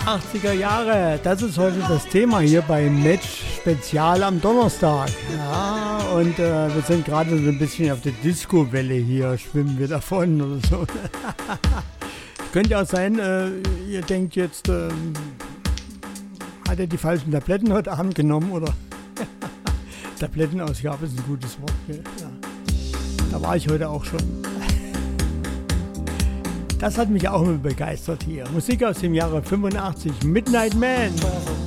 80er Jahre, das ist heute das Thema hier bei Match Spezial am Donnerstag. Ja, und wir sind gerade so ein bisschen auf der Disco-Welle hier, schwimmen wir davon oder so. Könnte auch sein, ihr denkt jetzt, hat er die falschen Tabletten heute Abend genommen oder? Tablettenausgabe ist ein gutes Wort. Ja. Da war ich heute auch schon. Das hat mich auch immer begeistert hier. Musik aus dem Jahre 85, Midnight Man.